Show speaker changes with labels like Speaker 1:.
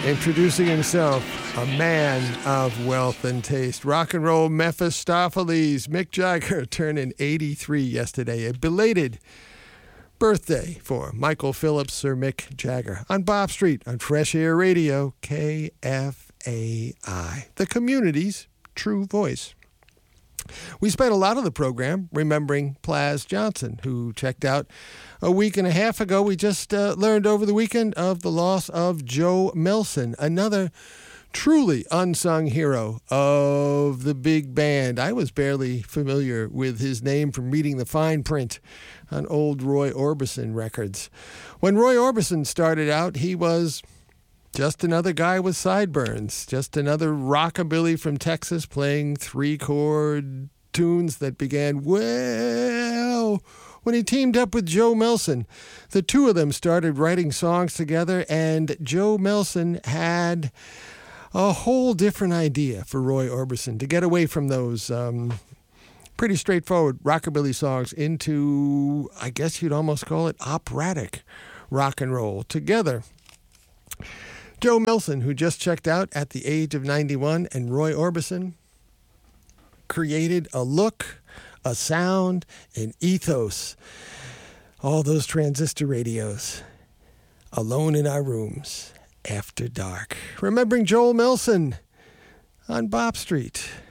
Speaker 1: Introducing himself, a man of wealth and taste. Rock and roll Mephistopheles, Mick Jagger, turning 83 yesterday. A belated birthday for Michael Phillips, Sir Mick Jagger. On Bob Street, on Fresh Air Radio, KFAI, the community's true voice. We spent a lot of the program remembering Plaz Johnson, who checked out a week and a half ago. We just learned over the weekend of the loss of Joe Melson, another truly unsung hero of the big band. I was barely familiar with his name from reading the fine print on old Roy Orbison records. When Roy Orbison started out, he was just another guy with sideburns, just another rockabilly from Texas playing three-chord tunes that began, well, when he teamed up with Joe Melson. The two of them started writing songs together, and Joe Melson had a whole different idea for Roy Orbison to get away from those pretty straightforward rockabilly songs into, I guess you'd almost call it operatic rock and roll. Together, Joe Melson, who just checked out at the age of 91, and Roy Orbison created a look, a sound, an ethos. All those transistor radios, alone in our rooms, after dark. Remembering Joel Melson on Bob Street.